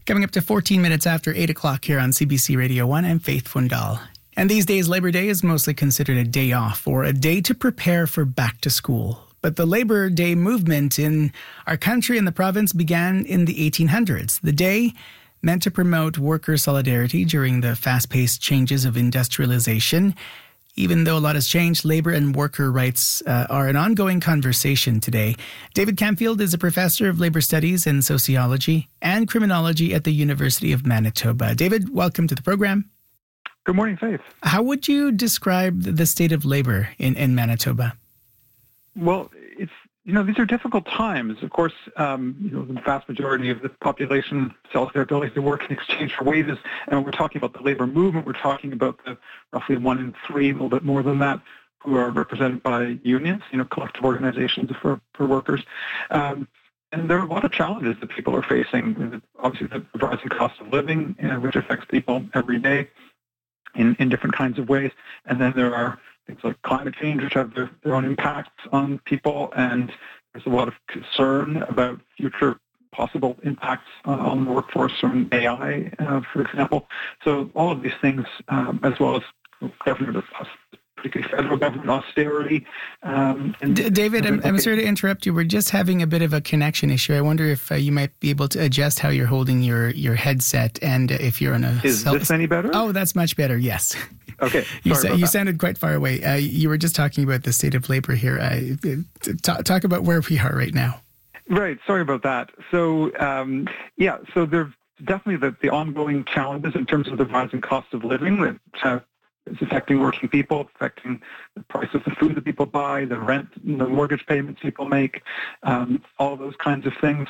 Coming up to 14 minutes after 8 o'clock here on CBC Radio 1, I'm Faith Fundal. And these days, Labor Day is mostly considered a day off or a day to prepare for back to school. But the Labor Day movement in our country and the province began in the 1800s. The day meant to promote worker solidarity during the fast-paced changes of industrialization. Even though a lot has changed, labor and worker rights are an ongoing conversation today. David Camfield is a professor of labor studies and sociology and criminology at the University of Manitoba. David, welcome to the program. Good morning, Faith. How would you describe the state of labor in Manitoba? Well, these are difficult times. Of course, the vast majority of the population sells their ability to work in exchange for wages. And when we're talking about the labor movement, we're talking about the roughly 1 in 3, a little bit more than that, who are represented by unions, collective organizations for workers. And there are a lot of challenges that people are facing. Obviously, the rising cost of living, which affects people every day in different kinds of ways. And then there are things like climate change, which have their own impacts on people, and there's a lot of concern about future possible impacts on the workforce from AI, for example. So all of these things, as well as government, particularly federal government austerity. David, I'm sorry to interrupt you. We're just having a bit of a connection issue. I wonder if you might be able to adjust how you're holding your headset, and if you're on a... Is this any better? Oh, that's much better, yes. Okay. You sounded quite far away. You were just talking about the state of labor here. Talk about where we are right now. Right. Sorry about that. So, so there's definitely the ongoing challenges in terms of the rising cost of living that is affecting working people, affecting the price of the food that people buy, the rent, the mortgage payments people make. All those kinds of things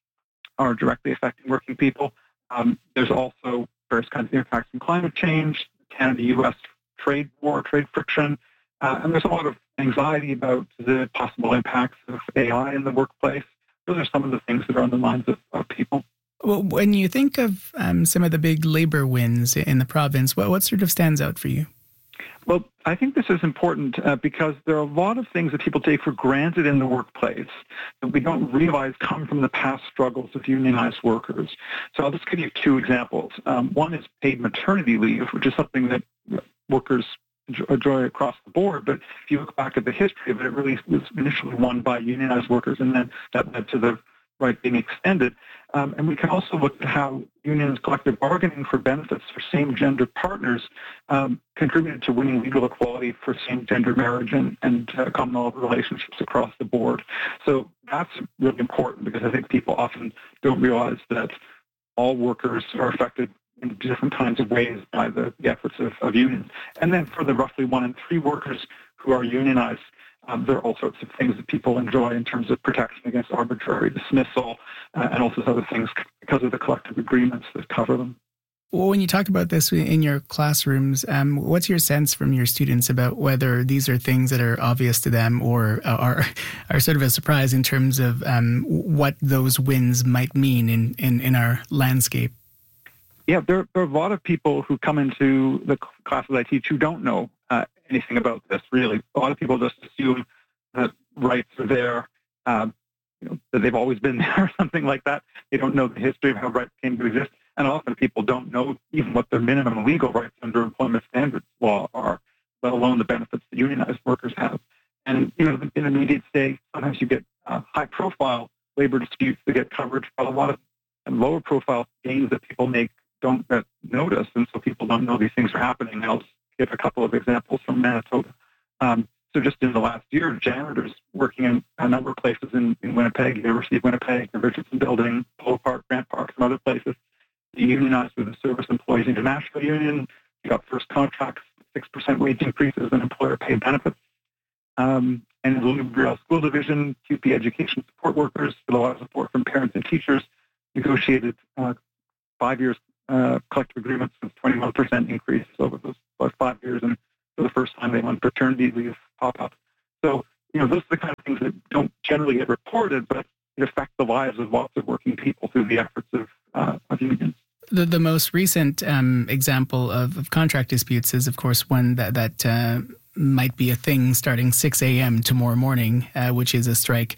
are directly affecting working people. There's also various kinds of impacts from climate change, Canada-U.S. trade war, trade friction, and there's a lot of anxiety about the possible impacts of AI in the workplace. Those are some of the things that are on the minds of people. Well, when you think of some of the big labor wins in the province, what sort of stands out for you? Well, I think this is important because there are a lot of things that people take for granted in the workplace that we don't realize come from the past struggles of unionized workers. So I'll just give you 2 examples. One is paid maternity leave, which is something that workers enjoy across the board. But if you look back at the history of it, it really was initially won by unionized workers, and then that led to the right being extended. And we can also look at how unions' collective bargaining for benefits for same-gender partners contributed to winning legal equality for same-gender marriage and common law relationships across the board. So that's really important because I think people often don't realize that all workers are affected in different kinds of ways by the efforts of unions. And then for the roughly 1 in 3 workers who are unionized, there are all sorts of things that people enjoy in terms of protection against arbitrary dismissal and also other things because of the collective agreements that cover them. Well, when you talk about this in your classrooms, what's your sense from your students about whether these are things that are obvious to them or are sort of a surprise in terms of what those wins might mean in our landscape? Yeah, there are a lot of people who come into the classes I teach who don't know anything about this, really. A lot of people just assume that rights are there, that they've always been there or something like that. They don't know the history of how rights came to exist. And often people don't know even what their minimum legal rights under employment standards law are, let alone the benefits that unionized workers have. And, in the immediate state, sometimes you get high-profile labor disputes that get coverage, but a lot of lower-profile gains that people make don't get noticed, and so people don't know these things are happening. I'll just give a couple of examples from Manitoba. So just in the last year, janitors working in a number of places in Winnipeg, University of Winnipeg, the Richardson Building, Polo Park, Grant Park, some other places, they unionized with the Service Employees International Union. You got first contracts, 6% wage increases, and employer-paid benefits. And in the Louisville School Division, QP education support workers, with a lot of support from parents and teachers, negotiated 5 years collective agreements with 21% increase over those 5 years, and for the first time they won paternity leave pop up. So, those are the kind of things that don't generally get reported, but it affects the lives of lots of working people through the efforts of unions. The most recent example of contract disputes is, of course, one that might be a thing starting 6 a.m. tomorrow morning, which is a strike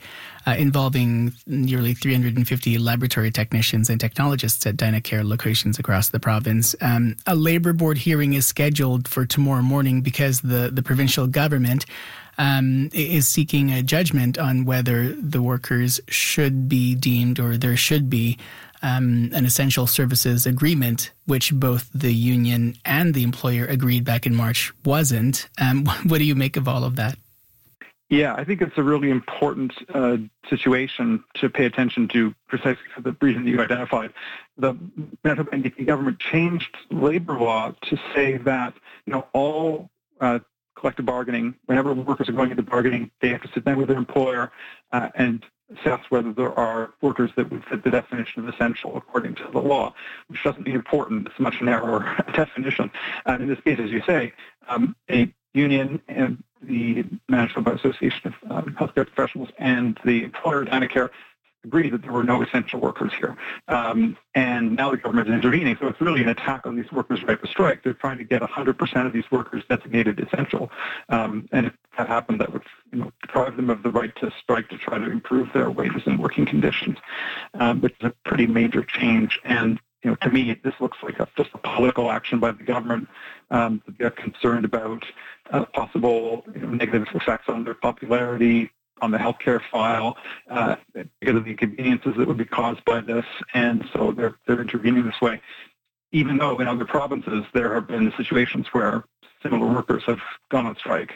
involving nearly 350 laboratory technicians and technologists at Dynacare locations across the province. A Labour Board hearing is scheduled for tomorrow morning because the provincial government is seeking a judgment on whether the workers should be deemed, or there should be an essential services agreement, which both the union and the employer agreed back in March wasn't. What do you make of all of that? Yeah, I think it's a really important situation to pay attention to, precisely for the reason you identified. The Manitoba NDP government changed labor law to say that all collective bargaining, whenever workers are going into bargaining, they have to sit down with their employer and assess whether there are workers that would fit the definition of essential according to the law, which doesn't mean important. It's a much narrower definition. In this case, as you say, a union and the Manitoba Association of Healthcare Professionals and the employer, Dynacare, agreed that there were no essential workers here. And now the government is intervening, so it's really an attack on these workers' right to strike. They're trying to get 100% of these workers designated essential. And if that happened, that would deprive them of the right to strike to try to improve their wages and working conditions, which is a pretty major change. And to me, this looks like just a political action by the government. They're concerned about possible negative effects on their popularity, on the healthcare file, because of the inconveniences that would be caused by this, and so they're intervening this way. Even though in other provinces there have been situations where similar workers have gone on strike,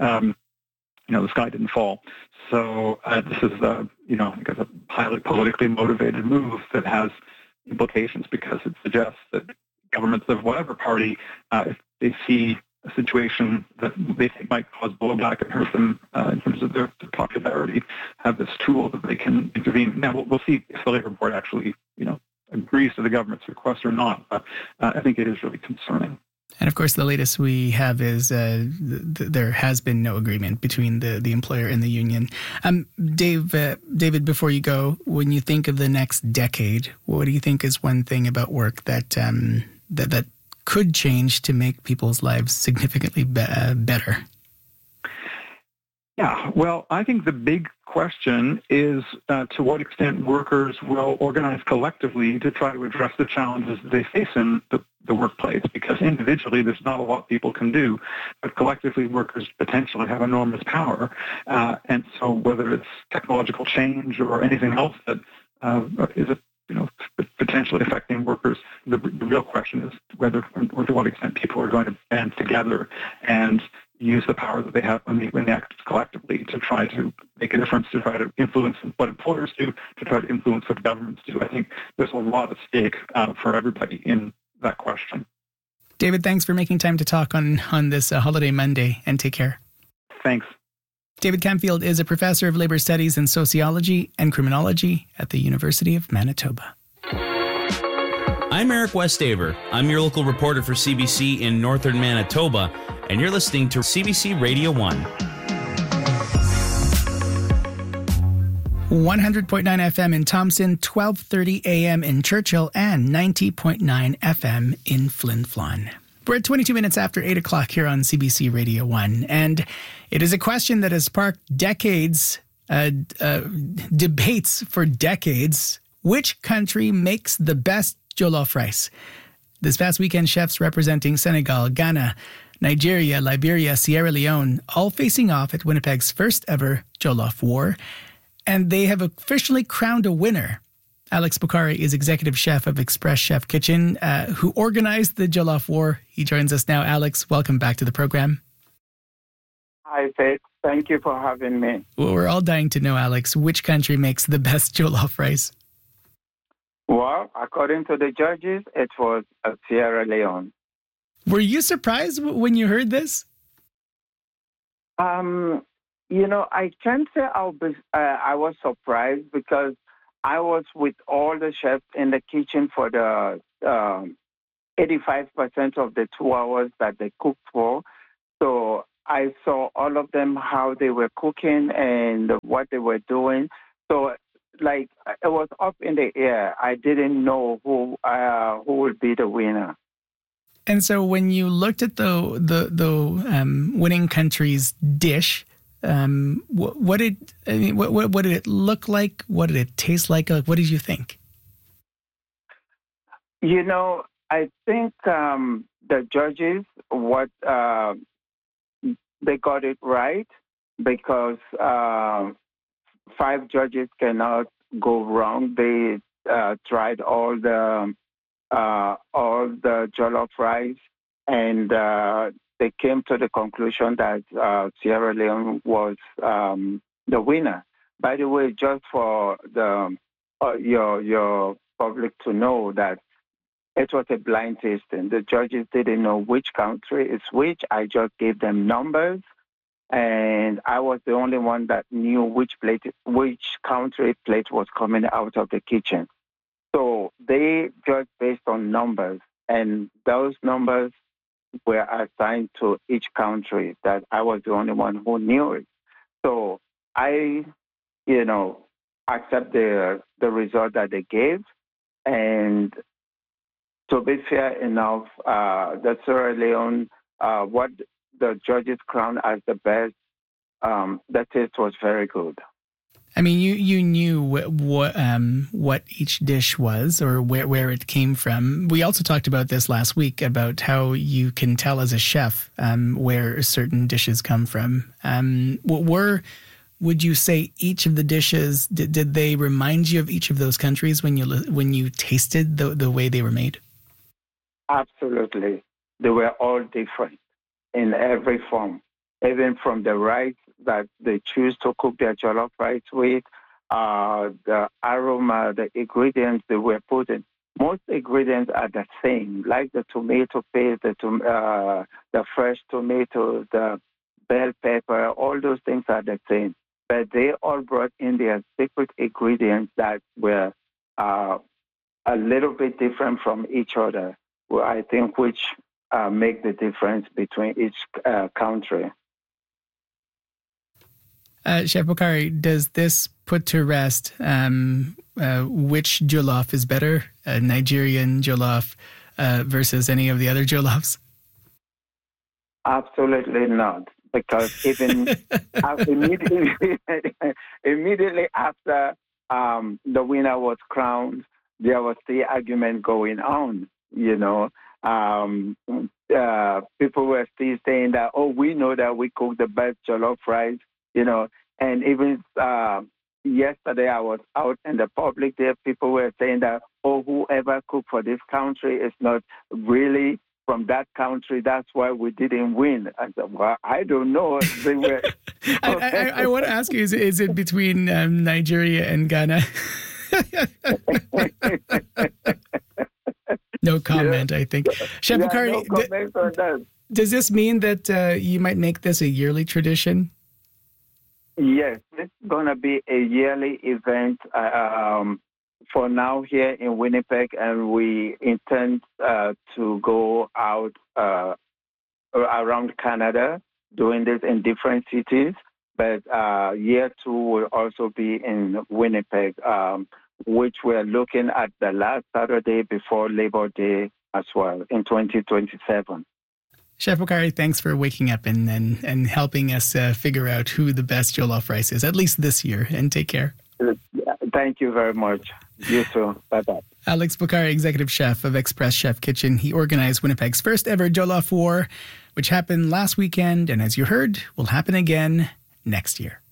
the sky didn't fall. So this is I guess a highly politically motivated move that has implications, because it suggests that governments of whatever party, if they see a situation that they think might cause blowback and hurt them in terms of their popularity, have this tool that they can intervene. Now, we'll see if the Labour Board actually, agrees to the government's request or not, but I think it is really concerning. And of course, the latest we have is there has been no agreement between the employer and the union. David, before you go, when you think of the next decade, what do you think is one thing about work that that could change to make people's lives significantly better? Yeah, well, I think the big question is to what extent workers will organize collectively to try to address the challenges that they face in the workplace, because individually there's not a lot people can do, but collectively workers potentially have enormous power. And so whether it's technological change or anything else that is potentially affecting workers, the real question is whether or to what extent people are going to band together and use the power that they have when they act collectively to try to make a difference, to try to influence what employers do, to try to influence what governments do. I think there's a lot at stake for everybody in that question. David, thanks for making time to talk on this holiday Monday, and take care. Thanks. David Camfield is a professor of labor studies and sociology and criminology at the University of Manitoba. I'm Eric Westaver. I'm your local reporter for CBC in northern Manitoba, and you're listening to CBC Radio 1. 100.9 FM in Thompson, 1230 AM in Churchill, and 90.9 FM in Flin Flon. We're at 22 minutes after 8 o'clock here on CBC Radio 1, and it is a question that has sparked decades, debates for decades. Which country makes the best jollof rice? This past weekend, chefs representing Senegal, Ghana, Nigeria, Liberia, Sierra Leone, all facing off at Winnipeg's first ever Jollof War, and they have officially crowned a winner. Alex Bukhari is executive chef of Express Chef Kitchen, who organized the Jollof War. He joins us now. Alex, welcome back to the program. Hi, Faith. Thank you for having me. Well, we're all dying to know, Alex, which country makes the best jollof rice? Well, according to the judges, it was Sierra Leone. Were you surprised when you heard this? I can't say I was surprised, because I was with all the chefs in the kitchen for the 85% of the 2 hours that they cooked for. So I saw all of them, how they were cooking and what they were doing. So it was up in the air. I didn't know who would be the winner. And so when you looked at the winning country's dish, What did it look like? What did it taste like? What did you think? I think the judges, they got it right, because 5 judges cannot go wrong. They tried all the jollof rice, and they came to the conclusion that Sierra Leone was the winner. By the way, just for your public to know that it was a blind tasting. The judges didn't know which country is which. I just gave them numbers, and I was the only one that knew which country plate was coming out of the kitchen. So they judged based on numbers, and those numbers were assigned to each country. That I was the only one who knew it. So I, accept the result that they gave, and to be fair enough, the Sierra Leone, what the judges crowned as the best, the taste was very good. I mean, you knew what each dish was, or where it came from. We also talked about this last week, about how you can tell as a chef where certain dishes come from. Would you say each of the dishes, did they remind you of each of those countries when you tasted the way they were made? Absolutely. They were all different in every form, even from the rice that they choose to cook their jollof rice with, the aroma, the ingredients they were putting. Most ingredients are the same, like the tomato paste, the fresh tomatoes, the bell pepper, all those things are the same. But they all brought in their secret ingredients that were a little bit different from each other. Well, I think which make the difference between each country. Chef Bokhari, does this put to rest which jollof is better, Nigerian jollof versus any of the other jollofs? Absolutely not, because even immediately after the winner was crowned, there was the argument going on. People were still saying that, we know that we cook the best jollof rice, and even yesterday I was out in the public there, people were saying that, whoever cooked for this country is not really from that country, that's why we didn't win. I said, well, I don't know. They were. I want to ask you, is it between Nigeria and Ghana? No comment, yeah. I think. Chef Bokhari, no comment on that. Does this mean that you might make this a yearly tradition? Yes, it's going to be a yearly event for now here in Winnipeg, and we intend to go out around Canada doing this in different cities. But year 2 will also be in Winnipeg, which we're looking at the last Saturday before Labor Day as well in 2027. Chef Bokhari, thanks for waking up and helping us figure out who the best jollof rice is, at least this year, and take care. Thank you very much. You too. Bye-bye. Alex Bokhari, executive chef of Express Chef Kitchen. He organized Winnipeg's first ever Jollof War, which happened last weekend, and as you heard, will happen again next year.